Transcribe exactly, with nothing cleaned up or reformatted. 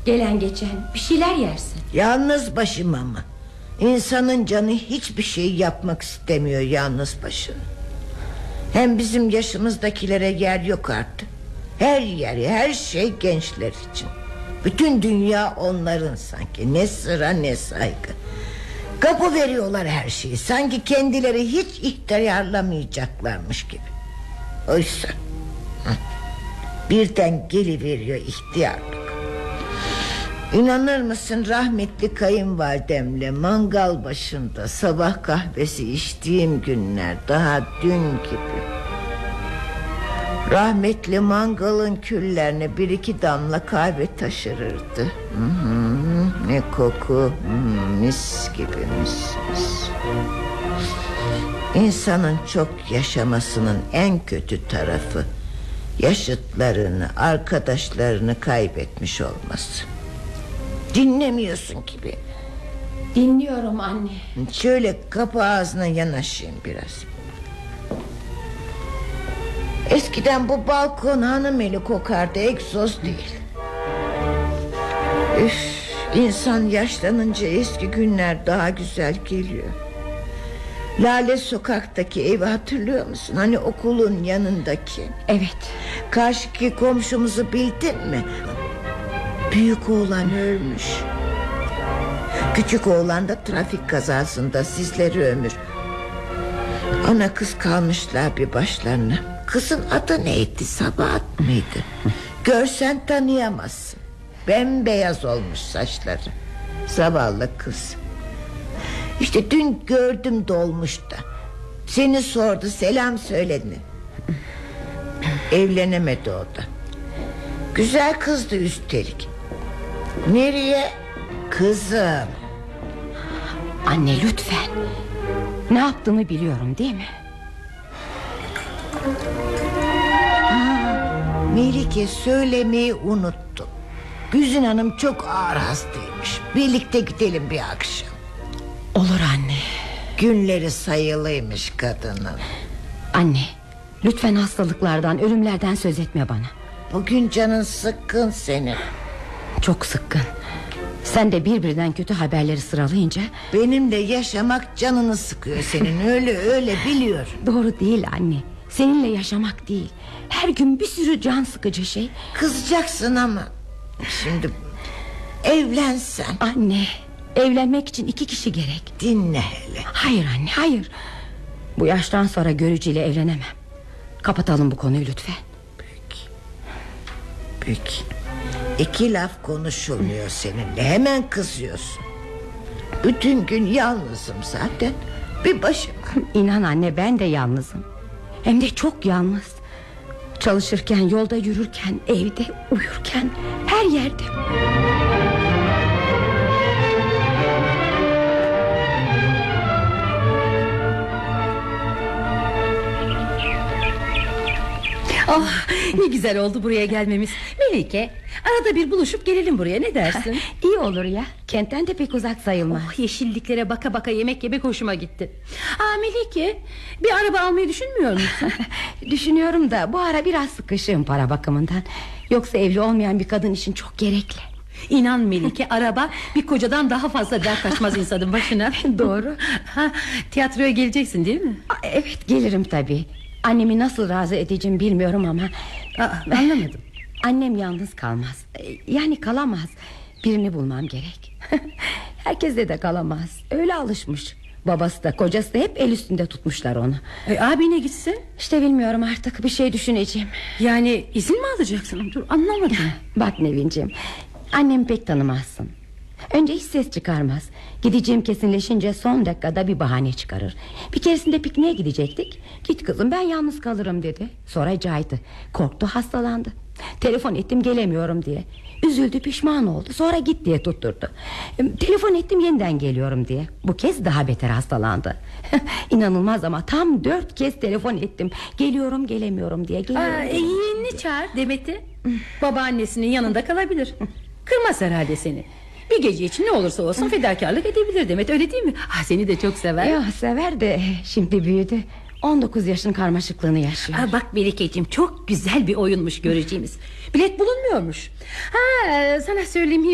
Gelen geçen bir şeyler yersin. Yalnız başıma mı? İnsanın canı hiçbir şey yapmak istemiyor yalnız başına. Hem bizim yaşımızdakilere yer yok artık. Her yer, her şey gençler için. Bütün dünya onların sanki. Ne sıra ne saygı. Kapı veriyorlar her şeyi. Sanki kendileri hiç ihtiyarlamayacaklarmış gibi. Oysa birden geliveriyor ihtiyarlık. İnanır mısın, rahmetli kayınvalidemle mangal başında sabah kahvesi içtiğim günler daha dün gibi. Rahmetli mangalın küllerine bir iki damla kahve taşırırdı. Hı-hı, ne koku, hı, mis gibi mis mis. İnsanın çok yaşamasının en kötü tarafı yaşıtlarını, arkadaşlarını kaybetmiş olması. Dinlemiyorsun ki beni. Dinliyorum anne. Şöyle kapı ağzına yanaşayım biraz. Eskiden bu balkon hanımeli kokardı, egzoz değil. Üf, insan yaşlanınca eski günler daha güzel geliyor. Lale Sokak'taki evi hatırlıyor musun? Hani okulun yanındaki. Evet. Karşıki komşumuzu bildin mi? Büyük oğlan ölmüş. Küçük oğlan da trafik kazasında, sizleri ömür. Ana kız kalmışlar bir başlarına. Kızın adı neydi? Sabahat mıydı? Görsen tanıyamazsın. Bembeyaz olmuş saçları. Zavallı kız. İşte dün gördüm dolmuşta. Seni sordu, selam söyledi. Evlenemedi o da. Güzel kızdı üstelik. Nereye? Kızım. Anne lütfen. Ne yaptığımı biliyorum değil mi? Melike, söylemeyi unuttum. Güzin Hanım çok ağır hastaymış. Birlikte gidelim bir akşam. Olur anne. Günleri sayılıymış kadının. Anne, lütfen hastalıklardan, ölümlerden söz etme bana. Bugün canın sıkkın senin. Çok sıkkın. Sen de birbirinden kötü haberleri sıralayınca... Benimle yaşamak canını sıkıyor senin, öyle öyle biliyorum. Doğru değil anne. Seninle yaşamak değil. Her gün bir sürü can sıkıcı şey. Kızacaksın ama şimdi evlensen. Anne, evlenmek için iki kişi gerek. Dinle hele. Hayır anne, hayır. Bu yaştan sonra görücüyle evlenemem. Kapatalım bu konuyu lütfen. Peki. Peki. İki laf konuşulmuyor seninle, hemen kızıyorsun. Bütün gün yalnızım zaten. Bir başıma. İnan anne, ben de yalnızım. Hem de çok yalnız. Çalışırken, yolda yürürken, evde, uyurken, her yerde. Oh, ne güzel oldu buraya gelmemiz. Melike, arada bir buluşup gelelim buraya, ne dersin? İyi olur ya, kentten de pek uzak sayılmaz. Oh, yeşilliklere baka baka yemek yemek hoşuma gitti. Aa Melike, bir araba almayı düşünmüyor musun? Düşünüyorum da bu ara biraz sıkışığım para bakımından. Yoksa evli olmayan bir kadın için çok gerekli. İnan Melike, araba bir kocadan daha fazla dert açmaz insanın başına. Doğru. Ha, tiyatroya geleceksin değil mi? Aa, evet, gelirim tabii. Annemi nasıl razı edeceğim bilmiyorum ama... Aa, anlamadım. Annem yalnız kalmaz. Yani kalamaz. Birini bulmam gerek. Herkesle de kalamaz. Öyle alışmış. Babası da kocası da hep el üstünde tutmuşlar onu. e, Abine gitsin. İşte bilmiyorum artık, bir şey düşüneceğim. Yani izin mi alacaksın? Dur, anlamadım. Bak Nevinciğim, annemi pek tanımazsın. Önce hiç ses çıkarmaz. Gideceğim kesinleşince son dakikada bir bahane çıkarır. Bir keresinde pikniğe gidecektik. Git kızım, ben yalnız kalırım dedi. Sonra caydı. Korktu, hastalandı. Telefon ettim, gelemiyorum diye. Üzüldü, pişman oldu. Sonra git diye tutturdu. Telefon ettim, yeniden geliyorum diye. Bu kez daha beter hastalandı. İnanılmaz ama tam dört kez telefon ettim. Geliyorum, gelemiyorum diye. Geliyorum, Aa, e, yeğenini çağır, Demet'i. Babaannesinin yanında kalabilir. Kırmaz herhalde seni. Bir gece için ne olursa olsun fedakarlık edebilir Demet, öyle değil mi? Ah, seni de çok sever. Ya sever de şimdi büyüdü. on dokuz yaşın karmaşıklığını yaşıyor. Aa, bak Melike'ciğim, çok güzel bir oyunmuş göreceğimiz. Bilet bulunmuyormuş. Ha, sana söyleyeyim,